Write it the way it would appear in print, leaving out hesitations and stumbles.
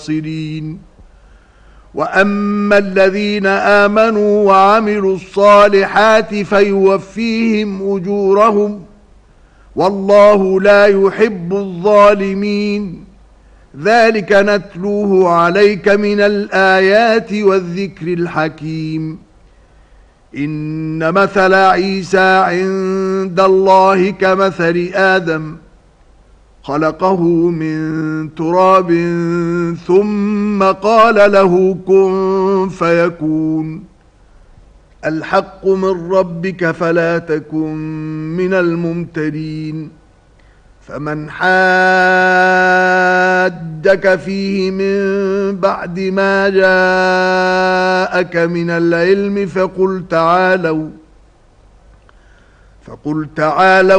وأما الذين آمنوا وعملوا الصالحات فيوفيهم أجورهم والله لا يحب الظالمين. ذلك نتلوه عليك من الآيات والذكر الحكيم. إن مثل عيسى عند الله كمثل آدم خلقه من تراب ثم قال له كن فيكون. الحق من ربك فلا تكن من الممترين. فمن حادك فيه من بعد ما جاءك من العلم فقل تعالوا